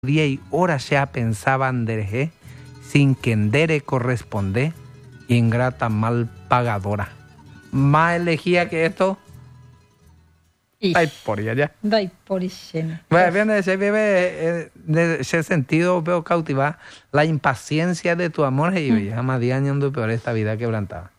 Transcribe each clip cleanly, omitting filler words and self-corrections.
día y hora ya pensaban de sin que endere corresponde, ingrata mal pagadora. Más elegía que esto. Ay, por allá. Dai por allá. Bueno, bien, ese vive de ese sentido, veo cautivar la impaciencia de tu amor y jamás años peor esta vida quebrantada.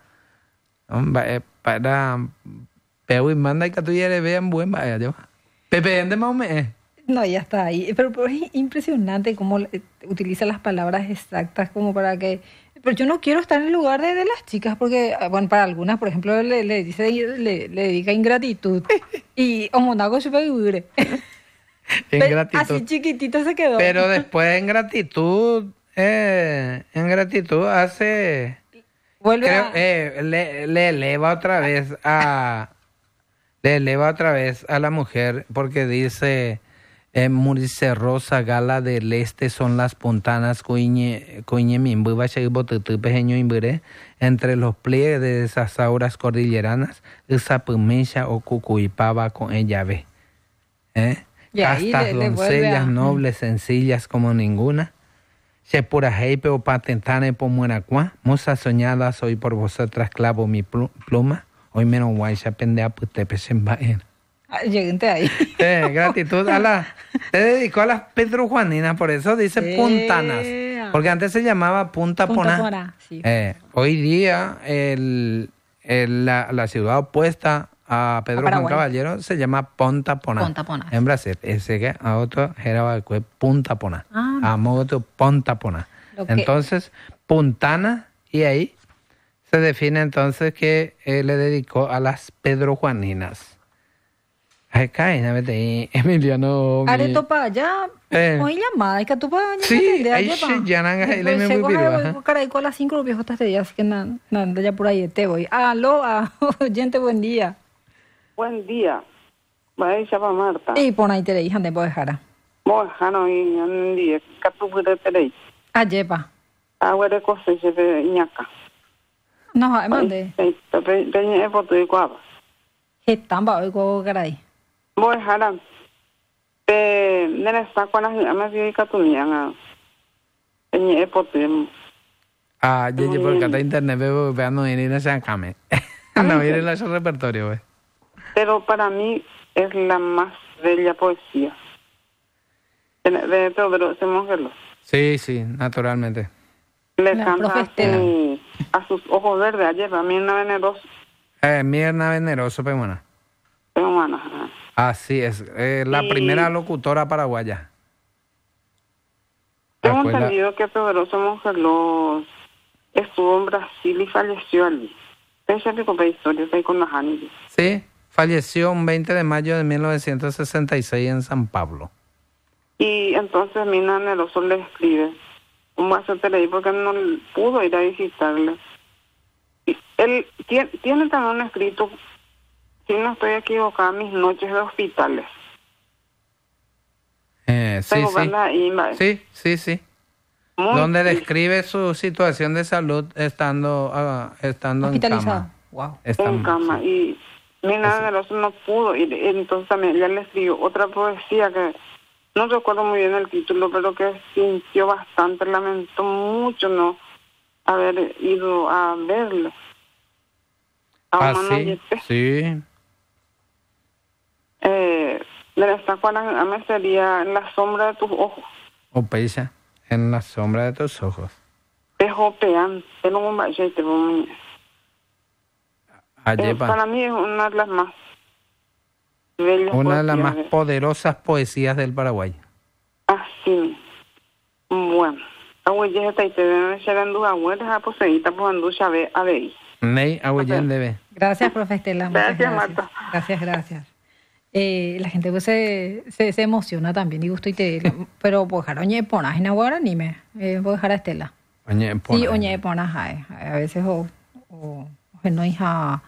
Para pero y manda que tú ya le vean buen vaya yo. Pepe, ¿de más No, ya está ahí. Pero es impresionante cómo utiliza las palabras exactas como para que... Pero yo no quiero estar en el lugar de las chicas porque, bueno, para algunas, por ejemplo, le dedica ingratitud. Y Omonago se puede vivir. Así chiquitito se quedó. Pero después en gratitud hace... Vuelve le eleva otra vez a... Le eleva otra vez a la mujer porque dice... Murice Rosa Gala del Este son las puntanas entre los pliegues de esas auras cordilleranas, esa pumecha o cucuipaba con ella ve. Castas doncellas nobles, sencillas como ninguna. Se pura heipe o patentane por mueracuá, moza soñada soy por vosotras clavo mi pluma, hoy menos guay se pende a putepe sin vaina. Llegante ahí. Gratitud a la... Te dedicó a las Pedro Juaninas, por eso dice puntanas. Porque antes se llamaba Punta Poná. Sí. Hoy día la ciudad opuesta a Pedro Juan Caballero se llama Punta Poná. Punta Poná. En Brasil. Ese que a otro era Punta Poná. A otro Punta Poná. Entonces, puntana, y ahí se define entonces que le dedicó a las Pedro Juaninas. Ay, caína, vete, Emiliano. Areto para allá, hoy llamada, hay que tú para allá. Sí, ahí se llanan, ahí le me voy a caray, con las 5 los viejos hasta este día, así que nada, ya por ahí te voy. Aló, oyente, buen día. Buen día. Vaya, chapa Marta. Y pon ahí te leí, ande, puedo dejar. Voy a dejar hoy, un día, que tú puedes te leí. Ayepa. Ahora cosas de Iñaca. No, mande. Peña, foto guapa. Estamba, hoy, caray. Voy a dejar nene está con las llamas y catunían en foto. Ya porque está internet veo veando en esa cama. No ir en ese repertorio, güey. Pero para mí es la más bella poesía de Teodoro Semongelo. Sí, naturalmente. Le canta a sus ojos verdes ayer, a Mirna Veneroso. Mirna Veneroso, Pemona. Así es, la primera locutora paraguaya. Tengo entendido que Teodoro Semongelo estuvo en Brasil y falleció allí. Sí, falleció un 20 de mayo de 1966 en San Pablo. Y entonces Mirna Veneroso le escribe, ¿cómo hacerte leí? Porque no pudo ir a visitarle. Y él tiene también un escrito, si no estoy equivocada, Mis noches de hospitales. Sí. Donde describe su situación de salud estando en cama. Wow. En cama. Sí. Y Mirna Veneroso no pudo ir. Entonces también ella le escribió otra poesía que no recuerdo muy bien el título, pero que sintió bastante, lamentó mucho no haber ido a verle. Sí. Le está cuando sería En la sombra de tus ojos. O peisa, En la sombra de tus ojos. Pejopean, para mí es una de las más bellas una de las poesías más poderosas poesías del Paraguay. Así. Bueno. Gracias, profe Estela. Gracias, Marta. Gracias. La gente pues se emociona también y gusto pero pues dejar oñe ponas en agua ni me voy a dejar a Estela. Sí, oñe ponas a veces o no hija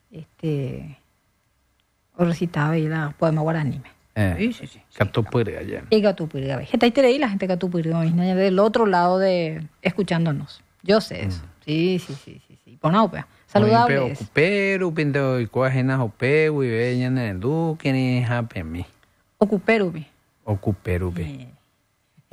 o recitaba y la poema guaraní. Sí. Catupurga ya. Y Catupurga. Está ahí la gente Catupurga del otro lado de escuchándonos. Yo sé eso. Sí. Ponaupe. Saludables. Ocuperu, pinteo y coajenas opeu y veñan en el duque ni japemi. Ocuperubi. Ocuperubi.